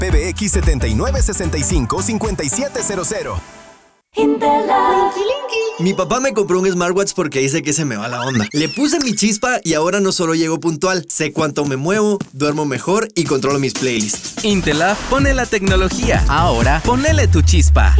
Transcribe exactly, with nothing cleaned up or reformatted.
P B X setenta y nueve sesenta y cinco cincuenta y siete cero cero. Intela. Mi papá me compró un smartwatch porque dice que se me va la onda. Le puse mi chispa y ahora no solo llego puntual, sé cuánto me muevo, duermo mejor y controlo mis playlists. Intelaf pone la tecnología. Ahora ponele tu chispa.